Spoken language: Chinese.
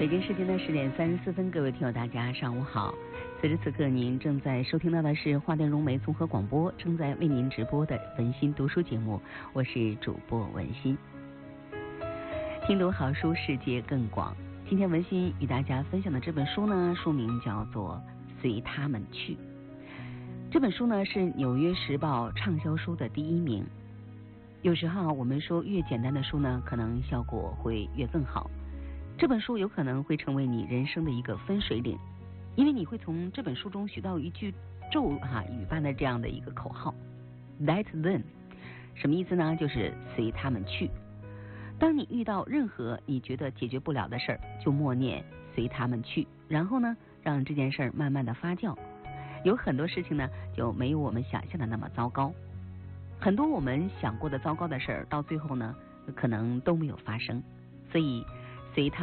北京时间的10:34，各位听友大家上午好。此时此刻您正在收听到的是华电融媒综合广播正在为您直播的文心读书节目，我是主播文心。听读好书，世界更广。今天文心与大家分享的这本书呢，书名叫做《随他们去》。这本书呢是《纽约时报》畅销书的第1名。有时候我们说越简单的书呢，可能效果会越更好。这本书有可能会成为你人生的一个分水岭，因为你会从这本书中学到一句咒语般的这样的一个口号 Let them， 什么意思呢？就是随他们去。当你遇到任何你觉得解决不了的事儿，就默念随他们去，然后呢让这件事儿慢慢的发酵。有很多事情呢就没有我们想象的那么糟糕，很多我们想过的糟糕的事儿到最后呢可能都没有发生，所以随他